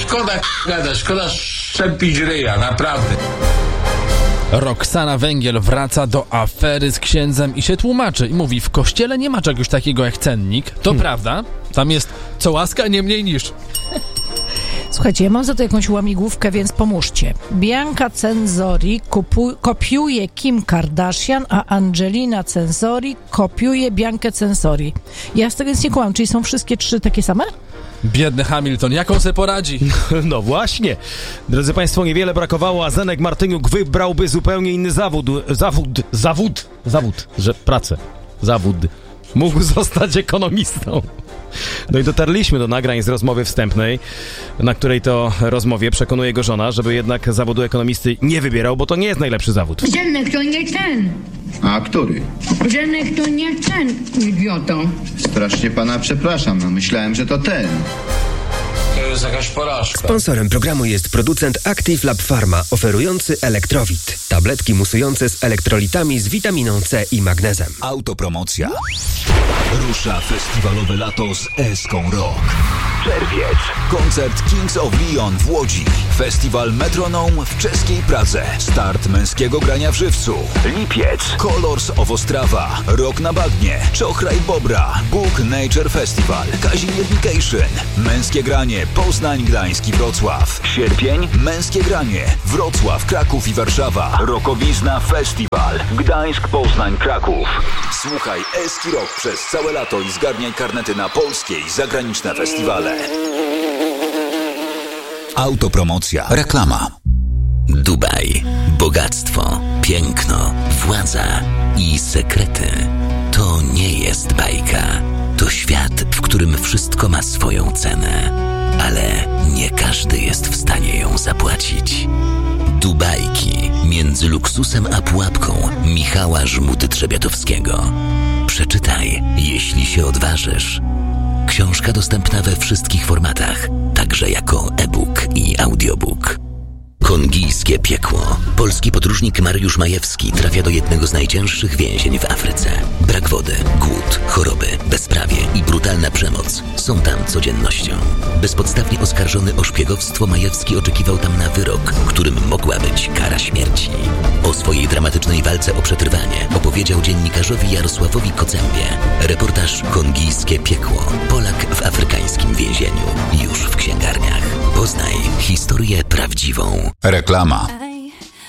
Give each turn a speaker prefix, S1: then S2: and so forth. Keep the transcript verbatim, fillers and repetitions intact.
S1: szkoda gadać, szkoda szczepić ryja, naprawdę.
S2: Roxana Węgiel wraca do afery z księdzem i się tłumaczy. I mówi, w kościele nie ma czegoś takiego jak cennik. To hmm. prawda, tam jest co łaska, nie mniej niż...
S3: Słuchajcie, ja mam za to jakąś łamigłówkę, więc pomóżcie. Bianca Censori kupu- kopiuje Kim Kardashian, a Angelina Censori kopiuje Biankę Censori. Ja z tego nic nie kłamam, czyli są wszystkie trzy takie same?
S2: Biedny Hamilton, jak on se poradzi?
S4: No właśnie. Drodzy Państwo, niewiele brakowało, a Zenek Martyniuk wybrałby zupełnie inny zawód. Zawód, zawód, zawód, że pracę, zawód. Mógł zostać ekonomistą. No i dotarliśmy do nagrań z rozmowy wstępnej, na której to rozmowie przekonuje go żona, żeby jednak zawodu ekonomisty nie wybierał, bo to nie jest najlepszy zawód.
S5: Zenek to nie ten.
S6: A który?
S5: Zenek to nie ten, idioto.
S6: Strasznie pana przepraszam, no myślałem, że to ten.
S1: To jest jakaś porażka.
S7: Sponsorem programu jest producent Active Lab Pharma, oferujący Elektrowit. Tabletki musujące z elektrolitami z witaminą C i magnezem.
S8: Autopromocja. Rusza festiwalowe lato z Eską Rock. Czerwiec. Koncert Kings of Leon w Łodzi. Festiwal Metronom w czeskiej Pradze. Start męskiego grania w żywcu. Lipiec. Colors of Ostrawa. Rock na bagnie. Czochraj Bobra. Bóg Nature Festival. Kazimiernication. Męskie granie Poznań, Gdańsk i Wrocław. Sierpień. Męskie granie Wrocław, Kraków i Warszawa. Rokowizna Festiwal. Gdańsk, Poznań, Kraków. Słuchaj Eski Rock przez całe lato i zgarniaj karnety na polskie i zagraniczne festiwale. Autopromocja. Reklama.
S9: Dubaj. Bogactwo, piękno, władza i sekrety. To nie jest bajka. To świat, w którym wszystko ma swoją cenę. Ale nie każdy jest w stanie ją zapłacić. Dubajki. Między luksusem a pułapką Michała Żmuty-Trzebiatowskiego. Przeczytaj, jeśli się odważysz. Książka dostępna we wszystkich formatach, także jako e-book i audiobook. Kongijskie piekło. Polski podróżnik Mariusz Majewski trafia do jednego z najcięższych więzień w Afryce. Brak wody, głód, choroby, bezprawie i brutalna przemoc są tam codziennością. Bezpodstawnie oskarżony o szpiegowstwo, Majewski oczekiwał tam na wyrok, którym mogła być kara śmierci. O swojej dramatycznej walce o przetrwanie opowiedział dziennikarzowi Jarosławowi Kocębie. Reportaż Kongijskie piekło. Polak w afrykańskim więzieniu. Już w księgarniach. Poznaj historię prawdziwą.
S8: Reklama.